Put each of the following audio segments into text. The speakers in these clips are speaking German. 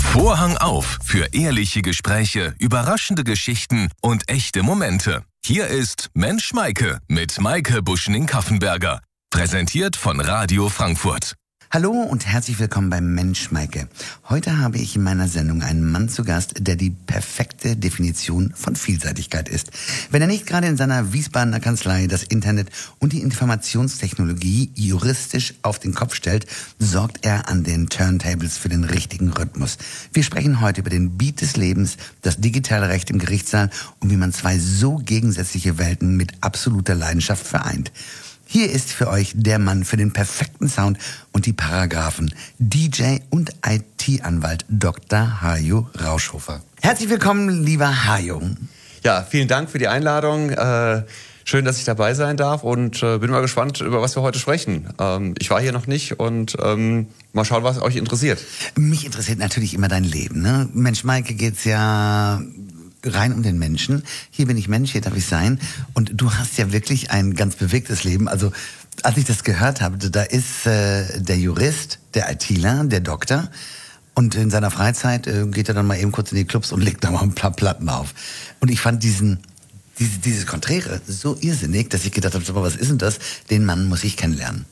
Vorhang auf für ehrliche Gespräche, überraschende Geschichten und echte Momente. Hier ist Mensch Maike mit Maike Buschning-Kaffenberger. Präsentiert von Radio Frankfurt. Hallo und herzlich willkommen beim Mensch Maike. Heute habe ich in meiner Sendung einen Mann zu Gast, der die perfekte Definition von Vielseitigkeit ist. Wenn er nicht gerade in seiner Wiesbadener Kanzlei das Internet und die Informationstechnologie juristisch auf den Kopf stellt, sorgt er an den Turntables für den richtigen Rhythmus. Wir sprechen heute über den Beat des Lebens, das digitale Recht im Gerichtssaal und wie man zwei so gegensätzliche Welten mit absoluter Leidenschaft vereint. Hier ist für euch der Mann für den perfekten Sound und die Paragraphen, DJ und IT-Anwalt Dr. Hajo Rauschhofer. Herzlich willkommen, lieber Hajo. Ja, vielen Dank für die Einladung. Schön, dass ich dabei sein darf und bin mal gespannt, über was wir heute sprechen. Ich war hier noch nicht und mal schauen, was euch interessiert. Mich interessiert natürlich immer dein Leben, ne? Mensch Maike geht's ja rein um den Menschen. Hier bin ich Mensch, hier darf ich sein. Und du hast ja wirklich ein ganz bewegtes Leben. Also als ich das gehört habe, da ist der Jurist, der ITler, der Doktor. Und in seiner Freizeit geht er dann mal eben kurz in die Clubs und legt da mal ein paar Platten auf. Und ich fand dieses Konträre so irrsinnig, dass ich gedacht habe, was ist denn das? Den Mann muss ich kennenlernen.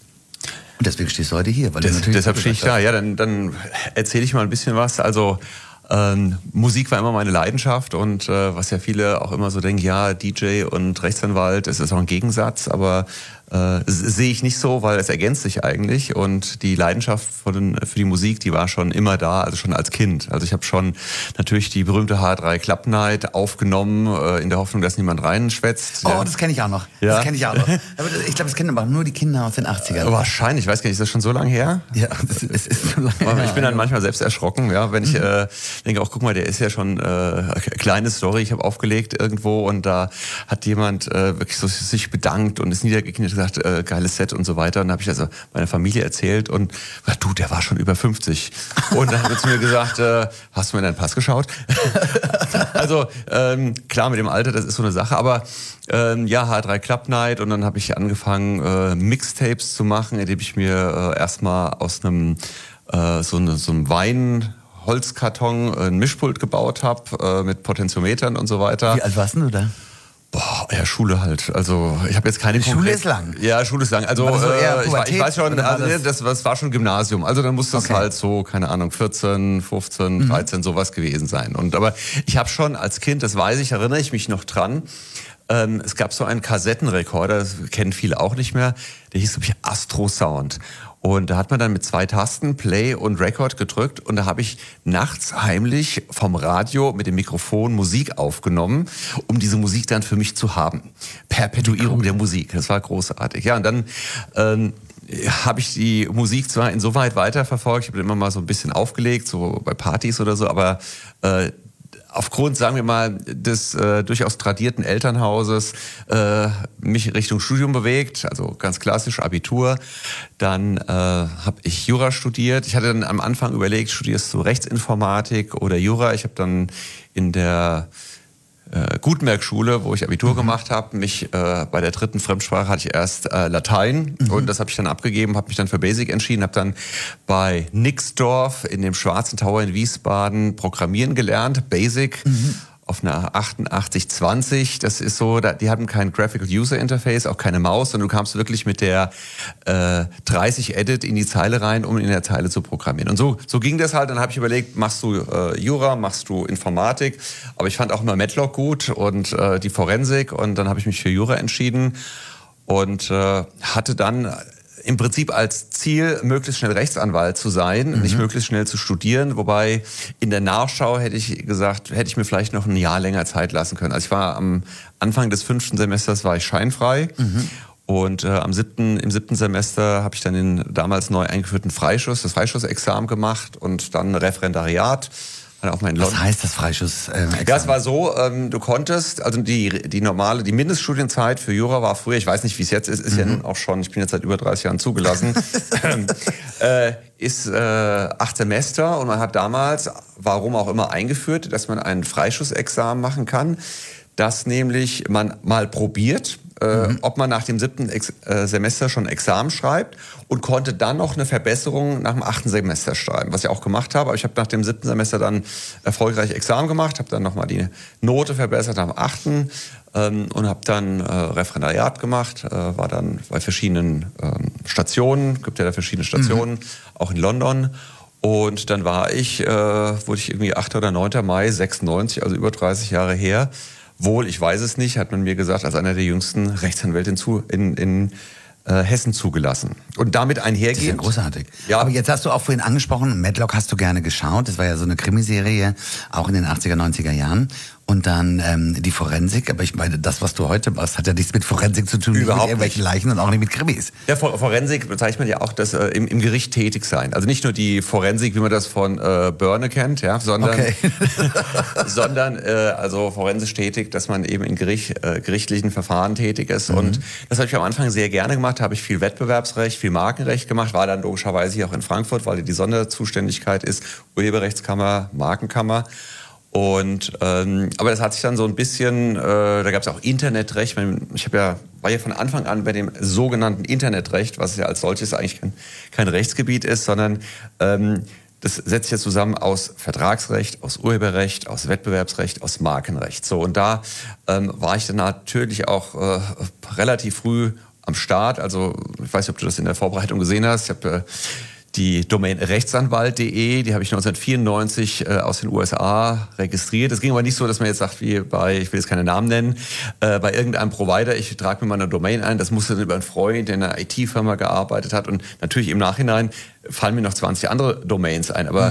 Und deswegen stehst du heute hier. Weil deshalb stehe ich da. Ja, dann erzähle ich mal ein bisschen was. Also Musik war immer meine Leidenschaft und was ja viele auch immer so denken, ja, DJ und Rechtsanwalt, es ist auch ein Gegensatz, aber sehe ich nicht so, weil es ergänzt sich eigentlich und die Leidenschaft für die Musik, die war schon immer da, also schon als Kind. Also ich habe schon natürlich die berühmte H3 Club Night aufgenommen, in der Hoffnung, dass niemand reinschwätzt. Oh, das kenne ich auch noch. Ja? Das kenne ich auch noch. Aber ich glaube, das kennen aber nur die Kinder aus den 80ern. Wahrscheinlich, ich weiß gar nicht, ist das schon so lange her? Ja, es ist so lange her. Ich bin dann manchmal selbst erschrocken, ja, wenn ich denke, auch guck mal, der ist ja schon kleine Story, ich habe aufgelegt irgendwo und da hat jemand wirklich so sich bedankt und ist niedergekniet und gesagt, geiles Set und so weiter. Und dann habe ich also meiner Familie erzählt und du, der war schon über 50. Und dann hat er zu mir gesagt, hast du mir deinen Pass geschaut? Also klar, mit dem Alter, das ist so eine Sache, aber ja, H3 Club Night und dann habe ich angefangen, Mixtapes zu machen, indem ich mir erstmal aus einem so einem Holzkarton ein Mischpult gebaut habe mit Potentiometern und so weiter. Wie alt warst du da? Boah, ja, Schule halt. Also ich habe jetzt keine Schule ist lang. Ja, Schule ist lang. Also so ich weiß schon, also, das war schon Gymnasium. Also dann muss das halt so, keine Ahnung, 14, 15, 13 sowas gewesen sein. Aber ich habe schon als Kind, das weiß ich, erinnere ich mich noch dran, es gab so einen Kassettenrekorder, das kennen viele auch nicht mehr, der hieß, glaube ich, Astro Sound. Und da hat man dann mit 2 Tasten Play und Record gedrückt und da habe ich nachts heimlich vom Radio mit dem Mikrofon Musik aufgenommen, um diese Musik dann für mich zu haben. Perpetuierung der Musik, das war großartig. Ja, und dann habe ich die Musik zwar insoweit weiterverfolgt, ich habe immer mal so ein bisschen aufgelegt, so bei Partys oder so, aber aufgrund, sagen wir mal, des durchaus tradierten Elternhauses mich Richtung Studium bewegt, also ganz klassisch Abitur. Dann habe ich Jura studiert. Ich hatte dann am Anfang überlegt, studierst du Rechtsinformatik oder Jura. Ich habe dann in der Gutenberg-Schule, wo ich Abitur gemacht habe, mich bei der 3. Fremdsprache hatte ich erst Latein und das habe ich dann abgegeben, habe mich dann für Basic entschieden, habe dann bei Nixdorf in dem Schwarzen Tower in Wiesbaden Programmieren gelernt, Basic. Auf einer 8820, das ist so, die hatten kein Graphical User Interface, auch keine Maus, sondern du kamst wirklich mit der 30 Edit in die Zeile rein, um in der Zeile zu programmieren. Und so ging das halt. Dann habe ich überlegt, machst du Jura, machst du Informatik, aber ich fand auch immer Matlock gut und die Forensik und dann habe ich mich für Jura entschieden und hatte dann im Prinzip als Ziel, möglichst schnell Rechtsanwalt zu sein, nicht möglichst schnell zu studieren. Wobei in der Nachschau hätte ich gesagt, hätte ich mir vielleicht noch ein Jahr länger Zeit lassen können. Also ich war am Anfang des 5. Semesters war ich scheinfrei. Und im 7. Semester habe ich dann den damals neu eingeführten das Freischussexamen gemacht und dann Referendariat. Auch Was heißt das Freischussexamen? Ja, es war so, du konntest, also die Mindeststudienzeit für Jura war früher, ich weiß nicht, wie es jetzt ist ja nun auch schon, ich bin jetzt seit über 30 Jahren zugelassen, ist 8 Semester und man hat damals, warum auch immer, eingeführt, dass man ein Freischussexamen machen kann, das nämlich man mal probiert, ob man nach dem 7. Semester schon Examen schreibt und konnte dann noch eine Verbesserung nach dem 8. Semester schreiben, was ich auch gemacht habe. Aber ich habe nach dem 7. Semester dann erfolgreich Examen gemacht, habe dann nochmal die Note verbessert am 8. Und habe dann Referendariat gemacht, war dann bei verschiedenen Stationen, gibt ja da verschiedene Stationen, auch in London. Und dann wurde ich irgendwie 8. oder 9. Mai 96, also über 30 Jahre her. Wohl, ich weiß es nicht, hat man mir gesagt, als einer der jüngsten Rechtsanwälte in Hessen zugelassen. Und damit einhergehend... Das ist ja großartig. Ja. Aber jetzt hast du auch vorhin angesprochen, Matlock hast du gerne geschaut. Das war ja so eine Krimiserie, auch in den 80er, 90er Jahren. Und dann die Forensik. Aber ich meine, das, was du heute machst, hat ja nichts mit Forensik zu tun. Überhaupt mit irgendwelchen Leichen und auch nicht mit Krimis. Ja, Forensik bezeichnet man ja auch das im Gericht tätig sein. Also nicht nur die Forensik, wie man das von Börne kennt, ja, sondern, sondern also forensisch tätig, dass man eben in gerichtlichen Verfahren tätig ist. Und das habe ich am Anfang sehr gerne gemacht. Habe ich viel Wettbewerbsrecht, viel Markenrecht gemacht. War dann logischerweise hier auch in Frankfurt, weil die Sonderzuständigkeit ist. Urheberrechtskammer, Markenkammer. Und aber das hat sich dann so ein bisschen, da gab es auch Internetrecht. Ich war ja von Anfang an bei dem sogenannten Internetrecht, was ja als solches eigentlich kein Rechtsgebiet ist, sondern das setzt sich ja zusammen aus Vertragsrecht, aus Urheberrecht, aus Wettbewerbsrecht, aus Markenrecht. So, und da war ich dann natürlich auch relativ früh am Start. Also ich weiß nicht, ob du das in der Vorbereitung gesehen hast. Ich habe die Domain rechtsanwalt.de, die habe ich 1994 aus den USA registriert. Es ging aber nicht so, dass man jetzt sagt, wie bei, ich will jetzt keine Namen nennen, bei irgendeinem Provider, ich trage mir mal eine Domain ein. Das musste dann über einen Freund, der in einer IT-Firma gearbeitet hat. Und natürlich im Nachhinein fallen mir noch 20 andere Domains ein. Aber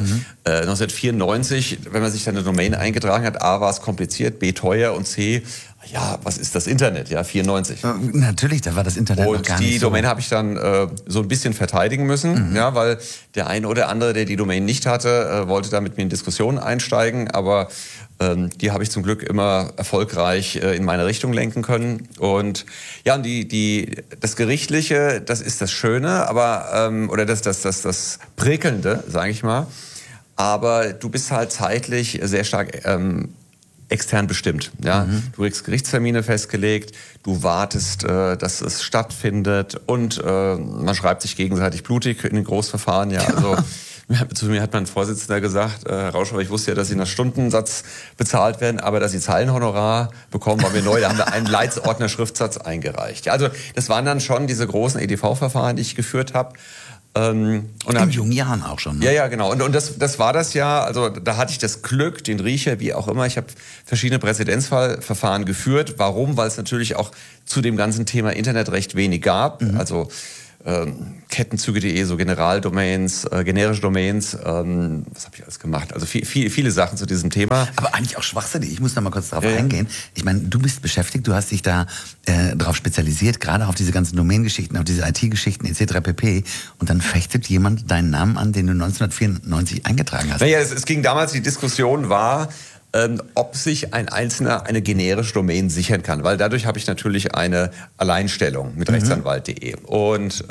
1994, wenn man sich dann eine Domain eingetragen hat, A, war es kompliziert, B, teuer und C, ja, was ist das Internet? Ja, 94. Natürlich, da war das Internet noch gar nicht so. Und die Domain habe ich dann so ein bisschen verteidigen müssen, ja, weil der eine oder andere, der die Domain nicht hatte, wollte da mit mir in Diskussionen einsteigen, aber die habe ich zum Glück immer erfolgreich in meine Richtung lenken können. Und ja, und das Gerichtliche, das ist das Schöne, aber oder das Prickelnde, sage ich mal. Aber du bist halt zeitlich sehr stark extern bestimmt. Ja? Du kriegst Gerichtstermine festgelegt, du wartest, dass es stattfindet und man schreibt sich gegenseitig blutig in den Großverfahren. Ja, also zu mir hat mein Vorsitzender gesagt, Rauschauer, ich wusste ja, dass Sie nach Stundensatz bezahlt werden, aber dass Sie Zeilenhonorar bekommen, war mir neu. Da haben wir einen Leitsordner-Schriftsatz eingereicht. Ja, also das waren dann schon diese großen EDV-Verfahren, die ich geführt habe. Und in jungen Jahren auch schon. Ne? Ja, genau. Und das war das ja, also da hatte ich das Glück, den Riecher, wie auch immer. Ich habe verschiedene Präzedenzfallverfahren geführt. Warum? Weil es natürlich auch zu dem ganzen Thema Internetrecht wenig gab. Also Kettenzüge.de, so Generaldomains, generische Domains, was habe ich alles gemacht? Also viele Sachen zu diesem Thema. Aber eigentlich auch schwachsinnig. Ich muss da mal kurz drauf eingehen. Ich meine, du bist beschäftigt, du hast dich da drauf spezialisiert, gerade auf diese ganzen Domain-Geschichten, auf diese IT-Geschichten etc. pp. Und dann fechtet jemand deinen Namen an, den du 1994 eingetragen hast. Naja, es ging damals, die Diskussion war, ob sich ein Einzelner eine generische Domain sichern kann. Weil dadurch habe ich natürlich eine Alleinstellung mit rechtsanwalt.de. Und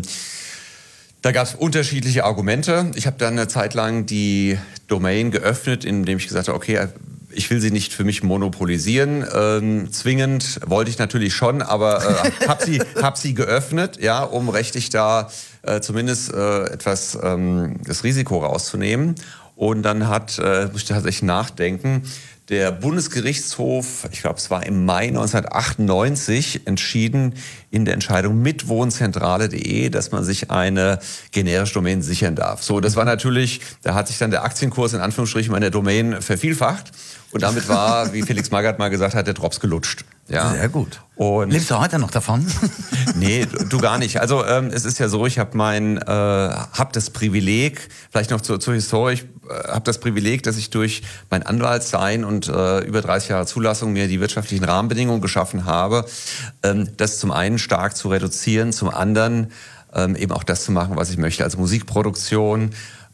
da gab es unterschiedliche Argumente. Ich habe dann eine Zeit lang die Domain geöffnet, indem ich gesagt habe, okay, ich will sie nicht für mich monopolisieren. Zwingend wollte ich natürlich schon, aber hab sie geöffnet, ja, um rechtlich da zumindest etwas das Risiko rauszunehmen. Und dann muss ich tatsächlich nachdenken, der Bundesgerichtshof, ich glaube, es war im Mai 1998, entschieden in der Entscheidung mit wohnzentrale.de, dass man sich eine generische Domain sichern darf. So, das war natürlich, da hat sich dann der Aktienkurs in Anführungsstrichen meiner Domain vervielfacht. Und damit war, wie Felix Magath mal gesagt hat, der Drops gelutscht. Ja. Sehr gut. Und lebst du heute noch davon? Nee, du gar nicht. Also es ist ja so, ich habe hab das Privileg, vielleicht noch zur Historie, ich habe das Privileg, dass ich durch mein Anwaltsein und über 30 Jahre Zulassung mir die wirtschaftlichen Rahmenbedingungen geschaffen habe, das zum einen stark zu reduzieren, zum anderen eben auch das zu machen, was ich möchte, also Musikproduktion,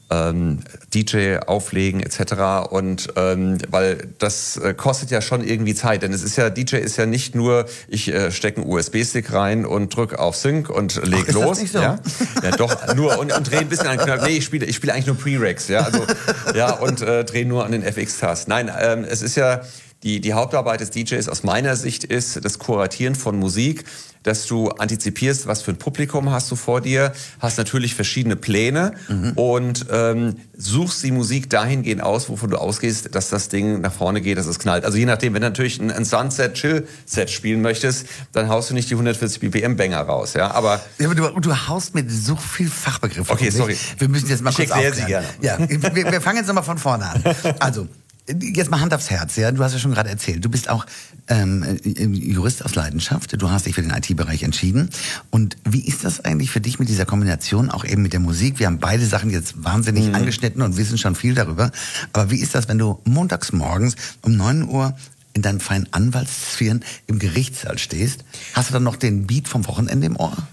DJ auflegen etc. Und weil das kostet ja schon irgendwie Zeit, denn es ist ja, DJ ist ja nicht nur, ich stecke einen USB-Stick rein und drücke auf Sync und leg los. Das nicht so? Ja doch, nur und drehe ein bisschen an den Knopf. Nee, ich spiele eigentlich nur Pre-Recs, ja, also ja, und drehe nur an den FX-Tasten. Nein, es ist ja die Hauptarbeit des DJs aus meiner Sicht ist das Kuratieren von Musik, dass du antizipierst, was für ein Publikum hast du vor dir, hast natürlich verschiedene Pläne und suchst die Musik dahingehend aus, wovon du ausgehst, dass das Ding nach vorne geht, dass es knallt. Also je nachdem, wenn du natürlich ein Sunset-Chill-Set spielen möchtest, dann haust du nicht die 140 BPM-Banger raus. Ja, aber du haust mit so viel Fachbegriffen. Okay, sorry. Wir müssen jetzt mal kurz aufklären. Sie gerne. Ja, wir fangen jetzt nochmal von vorne an. Also, jetzt mal Hand aufs Herz, ja. Du hast ja schon gerade erzählt, du bist auch Jurist aus Leidenschaft. Du hast dich für den IT-Bereich entschieden. Und wie ist das eigentlich für dich mit dieser Kombination, auch eben mit der Musik? Wir haben beide Sachen jetzt wahnsinnig angeschnitten und wissen schon viel darüber. Aber wie ist das, wenn du montags morgens um 9 Uhr in deinen feinen Anwaltssphären im Gerichtssaal stehst? Hast du dann noch den Beat vom Wochenende im Ohr?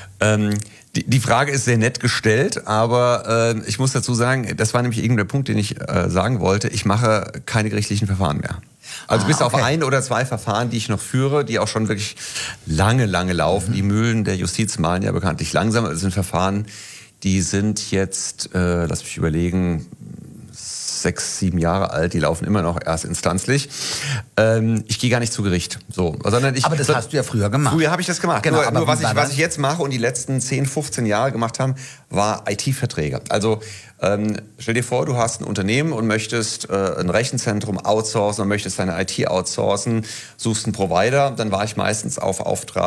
Die Frage ist sehr nett gestellt, aber ich muss dazu sagen, das war nämlich irgendein Punkt, den ich sagen wollte. Ich mache keine gerichtlichen Verfahren mehr. Also bis auf 1 oder 2 Verfahren, die ich noch führe, die auch schon wirklich lange laufen. Die Mühlen der Justiz malen ja bekanntlich langsam. Das sind Verfahren, die sind jetzt, lass mich überlegen, 6, 7 Jahre alt, die laufen immer noch erstinstanzlich. Ich gehe gar nicht zu Gericht. So, sondern aber das hast du ja früher gemacht. Früher habe ich das gemacht. Genau, nur was ich jetzt mache und die letzten 10, 15 Jahre gemacht haben, war IT-Verträge. Also stell dir vor, du hast ein Unternehmen und möchtest ein Rechenzentrum outsourcen und möchtest deine IT outsourcen, suchst einen Provider, dann war ich meistens auf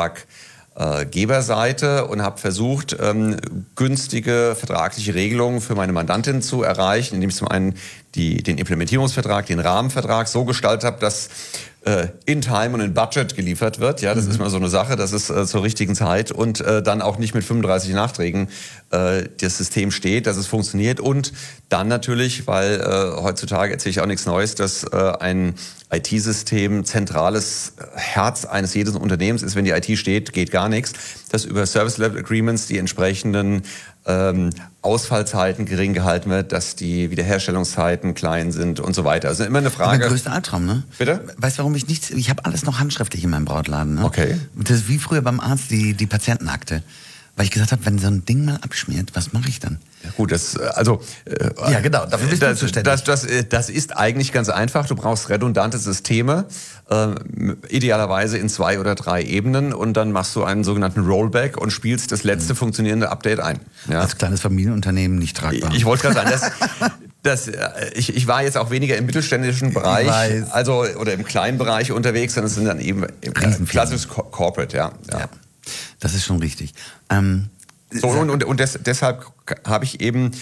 Auftraggeberseite und habe versucht, günstige vertragliche Regelungen für meine Mandantin zu erreichen, indem ich zum einen den Implementierungsvertrag, den Rahmenvertrag so gestaltet habe, dass in Time und in Budget geliefert wird. Ja, das ist mal so eine Sache, das ist zur richtigen Zeit und dann auch nicht mit 35 Nachträgen das System steht, dass es funktioniert und dann natürlich, weil heutzutage erzähle ich auch nichts Neues, dass ein IT-System zentrales Herz eines jeden Unternehmens ist. Wenn die IT steht, geht gar nichts. Dass über Service-Level-Agreements die entsprechenden Ausfallzeiten gering gehalten wird, dass die Wiederherstellungszeiten klein sind und so weiter. Also immer eine Frage. Mein größter Albtraum, ne? Bitte? Weißt du, warum ich habe alles noch handschriftlich in meinem Brautladen, ne? Okay. Das ist wie früher beim Arzt die Patientenakte. Weil ich gesagt habe, wenn so ein Ding mal abschmiert, was mache ich dann? Ja gut, ja genau, dafür bist du zuständig. Das ist eigentlich ganz einfach. Du brauchst redundante Systeme, idealerweise in 2 oder 3 Ebenen und dann machst du einen sogenannten Rollback und spielst das letzte funktionierende Update ein. Ja? Als kleines Familienunternehmen nicht tragbar. Ich wollte gerade sagen, ich war jetzt auch weniger im mittelständischen Bereich, also oder im kleinen Bereich unterwegs, sondern es sind dann eben klassisch Corporate, ja. Das ist schon richtig. Deshalb habe ich eben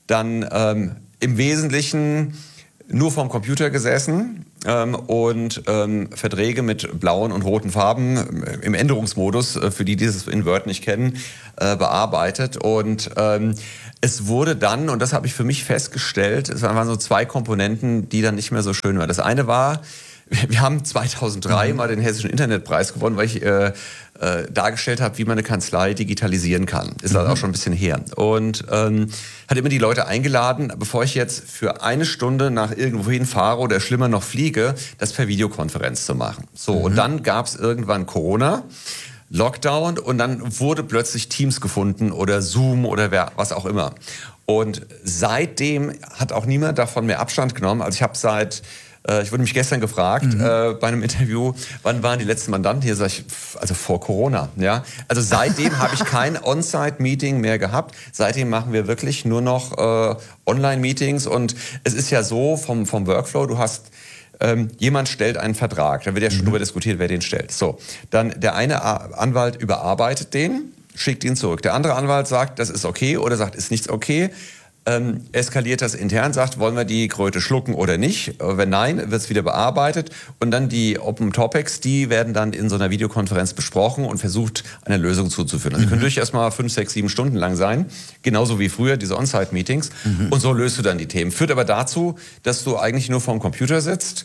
dann im Wesentlichen nur vorm Computer gesessen und Verträge mit blauen und roten Farben im Änderungsmodus, für die dieses in Word nicht kennen, bearbeitet. Und es wurde dann, und das habe ich für mich festgestellt, es waren so 2 Komponenten, die dann nicht mehr so schön waren. Das eine war, wir haben 2003 mal den Hessischen Internetpreis gewonnen, weil ich dargestellt habe, wie man eine Kanzlei digitalisieren kann. Ist halt auch schon ein bisschen her. Und hat immer die Leute eingeladen, bevor ich jetzt für 1 Stunde nach irgendwohin fahre oder schlimmer noch fliege, das per Videokonferenz zu machen. So, und dann gab es irgendwann Corona, Lockdown und dann wurde plötzlich Teams gefunden oder Zoom oder was auch immer. Und seitdem hat auch niemand davon mehr Abstand genommen. Also ich habe ich wurde mich gestern gefragt bei einem Interview, wann waren die letzten Mandanten hier? Sag ich, also vor Corona. Ja? Also seitdem habe ich kein On-Site-Meeting mehr gehabt. Seitdem machen wir wirklich nur noch Online-Meetings. Und es ist ja so vom Workflow, du hast jemand stellt einen Vertrag, da wird ja schon darüber diskutiert, wer den stellt. So, dann der eine Anwalt überarbeitet den, schickt ihn zurück. Der andere Anwalt sagt, das ist okay oder sagt, ist nichts okay. Eskaliert das intern, sagt, wollen wir die Kröte schlucken oder nicht? Wenn nein, wird es wieder bearbeitet. Und dann die Open Topics, die werden dann in so einer Videokonferenz besprochen und versucht, eine Lösung zuzuführen. Also die können durchaus mal 5, 6, 7 Stunden lang sein. Genauso wie früher, diese On-Site-Meetings. Und so löst du dann die Themen. Führt aber dazu, dass du eigentlich nur vorm Computer sitzt.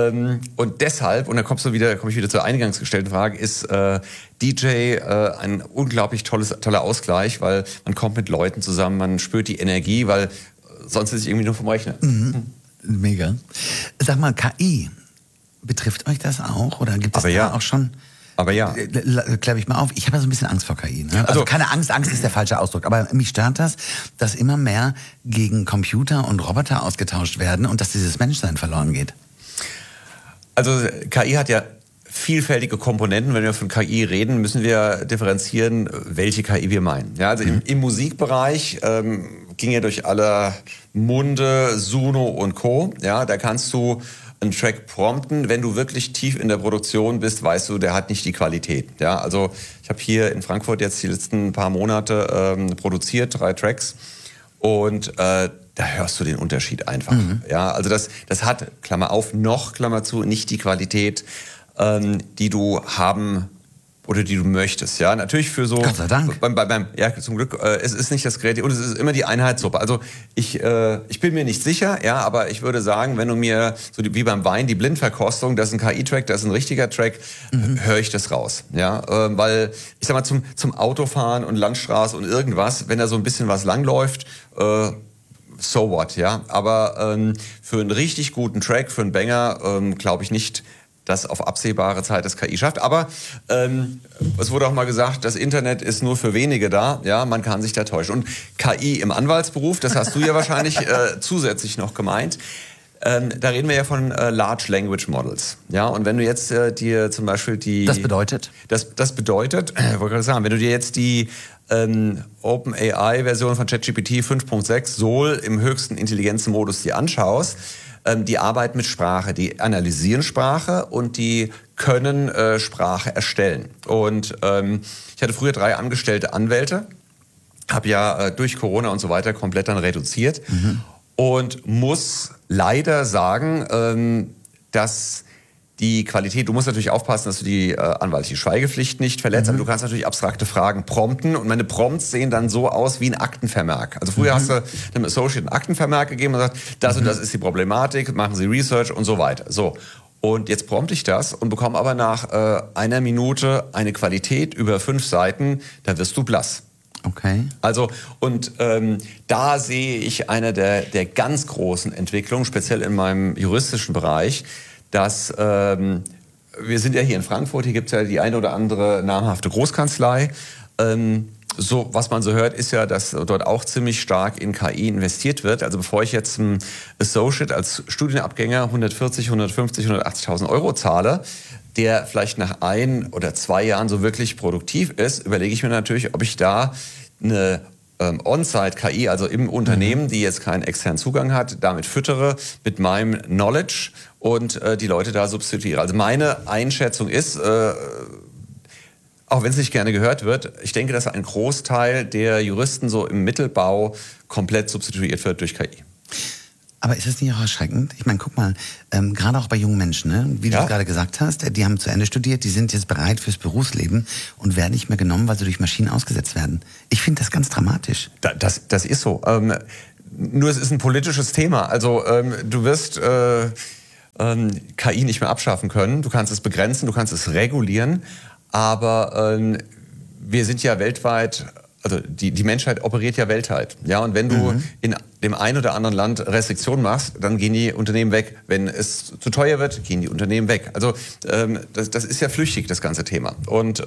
Und deshalb, und da komme ich wieder zur eingangs gestellten Frage, ist DJ ein unglaublich toller Ausgleich, weil man kommt mit Leuten zusammen, man spürt die Energie, weil sonst ist es irgendwie nur vom Rechner. Mega. Sag mal, KI, betrifft euch das auch? Oder gibt es da auch schon... Aber ja. Klär ich mal auf. Ich habe ja so ein bisschen Angst vor KI. Ne? Also keine Angst, Angst ist der falsche Ausdruck. Aber mich stört das, dass immer mehr gegen Computer und Roboter ausgetauscht werden und dass dieses Menschsein verloren geht. Also KI hat ja vielfältige Komponenten. Wenn wir von KI reden, müssen wir differenzieren, welche KI wir meinen. Ja, also im Musikbereich ging ja durch alle Munde, Suno und Co. Ja, da kannst du einen Track prompten. Wenn du wirklich tief in der Produktion bist, weißt du, der hat nicht die Qualität. Ja, also ich habe hier in Frankfurt jetzt die letzten paar Monate produziert, 3 Tracks. Und da hörst du den Unterschied einfach. Ja, also das hat, Klammer auf, noch, Klammer zu, nicht die Qualität, die du haben oder die du möchtest. Ja, natürlich für so. Gott sei Dank. Ja, zum Glück. Es ist nicht das Kreative und es ist immer die Einheitssuppe. Also ich bin mir nicht sicher, ja, aber ich würde sagen, wenn du mir so wie beim Wein die Blindverkostung, das ist ein KI-Track, das ist ein richtiger Track, höre ich das raus. Ja, weil ich sag mal zum Autofahren und Landstraße und irgendwas, wenn da so ein bisschen was langläuft. So what, ja. Aber für einen richtig guten Track, für einen Banger, glaube ich nicht, dass auf absehbare Zeit das KI schafft. Aber es wurde auch mal gesagt, das Internet ist nur für wenige da. Ja, man kann sich da täuschen. Und KI im Anwaltsberuf, das hast du ja wahrscheinlich zusätzlich noch gemeint. Da reden wir ja von Large Language Models. Ja, und wenn du jetzt dir zum Beispiel die... Das bedeutet? Das bedeutet, wollte gerade sagen, wenn du dir jetzt die OpenAI-Version von ChatGPT 5.6 Sol im höchsten Intelligenzmodus dir anschaust, die arbeiten mit Sprache, die analysieren Sprache und die können Sprache erstellen. Und ich hatte früher 3 angestellte Anwälte, habe ja durch Corona und so weiter komplett dann reduziert und muss leider sagen, dass die Qualität, du musst natürlich aufpassen, dass du die anwaltliche Schweigepflicht nicht verletzt, aber du kannst natürlich abstrakte Fragen prompten und meine Prompts sehen dann so aus wie ein Aktenvermerk. Also früher hast du dem Associate einen Aktenvermerk gegeben und gesagt, das und das ist die Problematik, machen Sie Research und so weiter. So. Und jetzt prompte ich das und bekomme aber nach einer Minute eine Qualität über 5 Seiten, da wirst du blass. Okay. Also, und da sehe ich eine der ganz großen Entwicklungen, speziell in meinem juristischen Bereich, dass wir sind ja hier in Frankfurt, hier gibt es ja die eine oder andere namhafte Großkanzlei. So, was man so hört, ist ja, dass dort auch ziemlich stark in KI investiert wird. Also bevor ich jetzt einem Associate als Studienabgänger 140, 150, 180.000 Euro zahle, der vielleicht nach 1 oder 2 Jahren so wirklich produktiv ist, überlege ich mir natürlich, ob ich da eine On-Site-KI, also im Unternehmen, die jetzt keinen externen Zugang hat, damit füttere mit meinem Knowledge und die Leute da substituiere. Also meine Einschätzung ist, auch wenn es nicht gerne gehört wird, ich denke, dass ein Großteil der Juristen so im Mittelbau komplett substituiert wird durch KI. Aber ist es nicht auch erschreckend? Ich meine, guck mal, gerade auch bei jungen Menschen, ne? Wie du es gerade gesagt hast, die haben zu Ende studiert, die sind jetzt bereit fürs Berufsleben und werden nicht mehr genommen, weil sie durch Maschinen ausgesetzt werden. Ich finde das ganz dramatisch. Das ist so. Nur es ist ein politisches Thema. Also du wirst KI nicht mehr abschaffen können. Du kannst es begrenzen, du kannst es regulieren. Aber wir sind ja weltweit... Also die Menschheit operiert ja weltweit. Ja, und wenn du in dem einen oder anderen Land Restriktionen machst, dann gehen die Unternehmen weg. Wenn es zu teuer wird, gehen die Unternehmen weg. Also das ist ja flüchtig, das ganze Thema. Und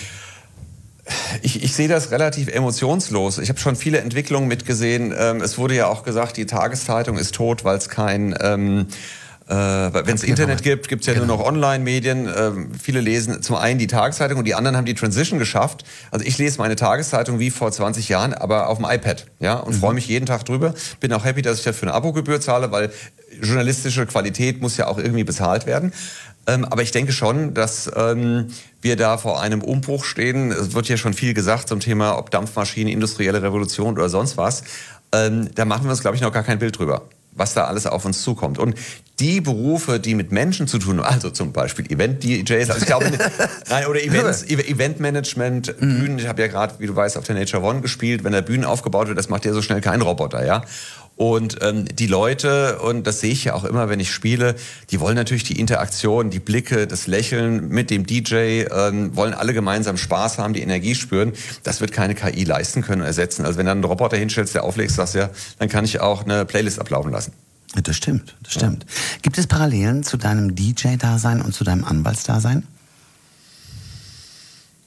ich sehe das relativ emotionslos. Ich habe schon viele Entwicklungen mitgesehen. Es wurde ja auch gesagt, die Tageszeitung ist tot, weil es kein... wenn es Internet gibt, gibt es ja nur noch Online-Medien. Viele lesen zum einen die Tageszeitung und die anderen haben die Transition geschafft. Also ich lese meine Tageszeitung wie vor 20 Jahren, aber auf dem iPad, ja, und freue mich jeden Tag drüber. Bin auch happy, dass ich dafür eine Abogebühr zahle, weil journalistische Qualität muss ja auch irgendwie bezahlt werden. Aber ich denke schon, dass wir da vor einem Umbruch stehen. Es wird ja schon viel gesagt zum Thema, ob Dampfmaschinen, industrielle Revolution oder sonst was. Da machen wir uns, glaube ich, noch gar kein Bild drüber, was da alles auf uns zukommt. Und die Berufe, die mit Menschen zu tun haben, also zum Beispiel Event-DJs, also ich glaube, nein, oder Eventmanagement, Bühnen, ich habe ja gerade, wie du weißt, auf der Nature One gespielt, wenn da Bühnen aufgebaut wird, das macht ja so schnell kein Roboter, ja. Und die Leute, und das sehe ich ja auch immer, wenn ich spiele, die wollen natürlich die Interaktion, die Blicke, das Lächeln mit dem DJ, wollen alle gemeinsam Spaß haben, die Energie spüren. Das wird keine KI leisten können und ersetzen. Also wenn dann einen Roboter hinstellst, der auflegst, sagst du ja, dann kann ich auch eine Playlist ablaufen lassen. Das stimmt. Ja. Gibt es Parallelen zu deinem DJ-Dasein und zu deinem Anwaltsdasein?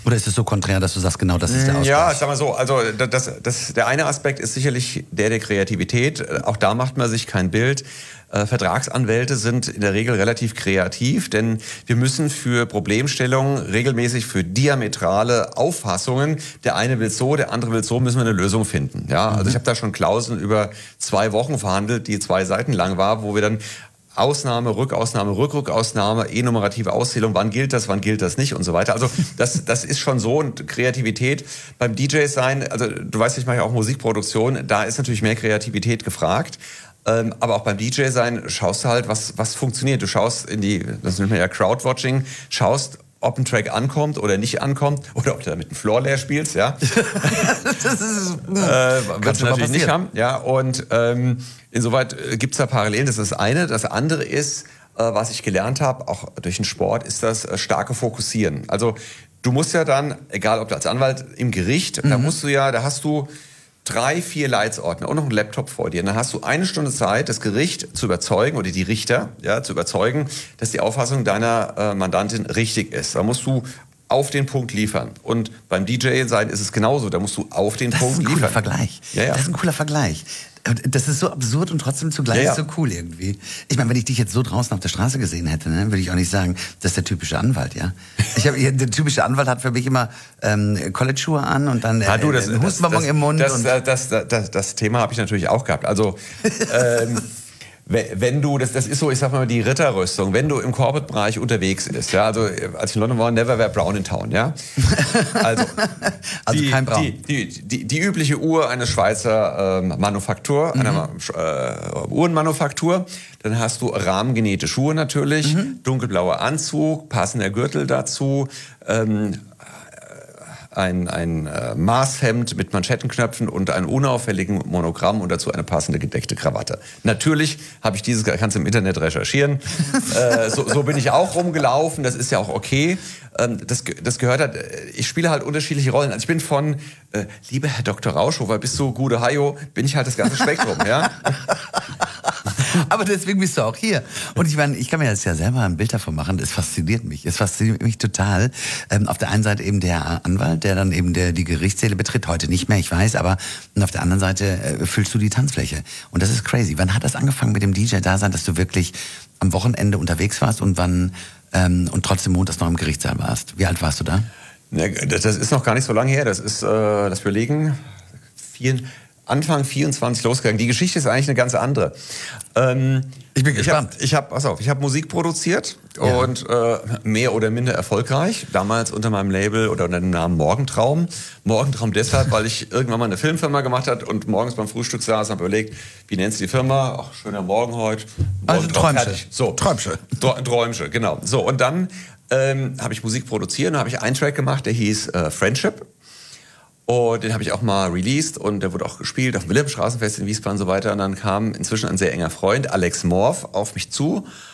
Oder ist es so konträr, dass du sagst, genau das ist der Ausgleich? Ja, sag mal so, also der eine Aspekt ist sicherlich der Kreativität. Auch da macht man sich kein Bild. Vertragsanwälte sind in der Regel relativ kreativ, denn wir müssen für Problemstellungen regelmäßig für diametrale Auffassungen, der eine will so, der andere will so, müssen wir eine Lösung finden. Ja, also ich habe da schon Klauseln über 2 Wochen verhandelt, die 2 Seiten lang war, wo wir dann Ausnahme, Rückausnahme, Rückrückausnahme, enumerative Auszählung, wann gilt das nicht und so weiter. Also das ist schon so, und Kreativität beim DJ sein, also du weißt, ich mache ja auch Musikproduktion, da ist natürlich mehr Kreativität gefragt. Aber auch beim DJ sein schaust du halt, was funktioniert. Du schaust das nennt man ja Crowdwatching, schaust, ob ein Track ankommt oder nicht ankommt oder ob du damit einen Floor leer spielst, ja. Das ist, kannst du natürlich nicht haben, ja. Und insoweit gibt's da Parallelen. Das ist das eine. Das andere ist, was ich gelernt habe, auch durch den Sport, ist das starke Fokussieren. Also du musst ja dann, egal ob du als Anwalt im Gericht, da hast du 3, 4 Leitsordner und noch einen Laptop vor dir. Und dann hast du 1 Stunde Zeit, das Gericht zu überzeugen oder die Richter zu überzeugen, dass die Auffassung deiner Mandantin richtig ist. Da musst du auf den Punkt liefern. Und beim DJ sein ist es genauso. Da musst du auf den Punkt liefern. Das ist ein cooler Vergleich. Ja. Das ist ein cooler Vergleich. Das ist so absurd und trotzdem zugleich so cool irgendwie. Ich meine, wenn ich dich jetzt so draußen auf der Straße gesehen hätte, ne, würde ich auch nicht sagen, das ist der typische Anwalt, ja. Der typische Anwalt hat für mich immer College-Schuhe an und dann einen Hustenbonbon im Mund. Das Thema habe ich natürlich auch gehabt. Also wenn du, das ist so, ich sag mal, die Ritterrüstung, wenn du im Corporate-Bereich unterwegs bist, ja, also als ich in London war, never wear brown in town, ja. Also kein Braun. Die übliche Uhr eines Schweizer Manufaktur, einer Uhrenmanufaktur, dann hast du rahmengenähte Schuhe natürlich, dunkelblauer Anzug, passender Gürtel dazu, ein Maßhemd mit Manschettenknöpfen und einem unauffälligen Monogramm und dazu eine passende gedeckte Krawatte. Natürlich habe ich kannst du im Internet recherchieren. So bin ich auch rumgelaufen, das ist ja auch okay. Das gehört halt, ich spiele halt unterschiedliche Rollen. Also ich bin von, lieber Herr Dr. Rauschhofer, bis zu Gude Hayo, bin ich halt das ganze Spektrum, ja. Aber deswegen bist du auch hier. Und ich meine, ich kann mir jetzt ja selber ein Bild davon machen. Es fasziniert mich. Es fasziniert mich total. Auf der einen Seite eben der Anwalt, der dann eben die Gerichtssäle betritt. Heute nicht mehr, ich weiß. Aber auf der anderen Seite füllst du die Tanzfläche. Und das ist crazy. Wann hat das angefangen mit dem DJ-Dasein, dass du wirklich am Wochenende unterwegs warst und und trotzdem montags noch im Gerichtssaal warst? Wie alt warst du da? Das ist noch gar nicht so lange her. Das ist, lass überlegen, Anfang 24 losgegangen. Die Geschichte ist eigentlich eine ganz andere. Ich bin gespannt. Ich habe Musik produziert und mehr oder minder erfolgreich. Damals unter meinem Label oder unter dem Namen Morgentraum. Morgentraum deshalb, weil ich irgendwann mal eine Filmfirma gemacht habe und morgens beim Frühstück saß und habe überlegt, wie nennst du die Firma? Ach, schöner Morgen heute. Also Träumsche. So. Träumsche, genau. So, und dann habe ich Musik produziert und habe ich einen Track gemacht, der hieß Friendship. Und den habe ich auch mal released und der wurde auch gespielt auf dem Wilhelmstraßenfest in Wiesbaden und so weiter. Und dann kam inzwischen ein sehr enger Freund, Alex Morf, auf mich zu